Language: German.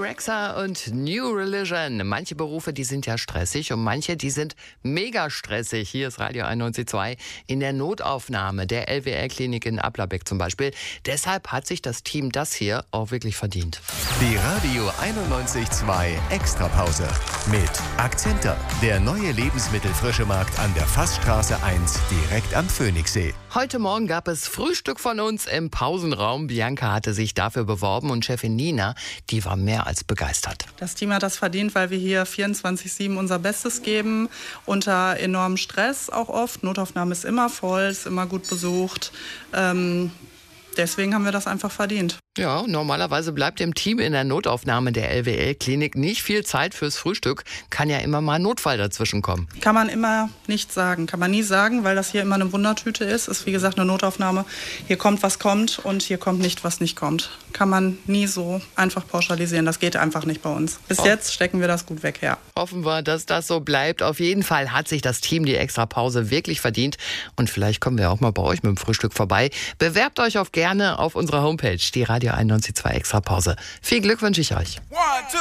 Rexa und New Religion. Manche Berufe, die sind ja stressig und manche, die sind mega stressig. Hier ist Radio 91.2 in der Notaufnahme der LWL-Klinik in Applerbeck zum Beispiel. Deshalb hat sich das Team das hier auch wirklich verdient. Die Radio 91.2 Extrapause mit Akzenter, der neue Lebensmittelfrischemarkt an der Fassstraße 1 direkt am Phoenixsee. Heute Morgen gab es Frühstück von uns im Pausenraum. Bianca hatte sich dafür beworben und Chefin Nina, die war mehr als begeistert. Das Team hat das verdient, weil wir hier 24/7 unser Bestes geben, unter enormem Stress auch oft. Notaufnahme ist immer voll, ist immer gut besucht. Deswegen haben wir das einfach verdient. Ja, normalerweise bleibt dem Team in der Notaufnahme der LWL-Klinik nicht viel Zeit fürs Frühstück. Kann ja immer mal ein Notfall dazwischen kommen. Kann man immer nicht sagen, kann man nie sagen, weil das hier immer eine Wundertüte ist. Ist wie gesagt eine Notaufnahme. Hier kommt, was kommt und hier kommt nicht, was nicht kommt. Kann man nie so einfach pauschalisieren. Das geht einfach nicht bei uns. Bis jetzt stecken wir das gut weg, ja. Hoffen wir, dass das so bleibt. Auf jeden Fall hat sich das Team die Extrapause wirklich verdient. Und vielleicht kommen wir auch mal bei euch mit dem Frühstück vorbei. Bewerbt euch gerne auf unserer Homepage, die Radio 91.2 Extrapause. Viel Glück wünsche ich euch.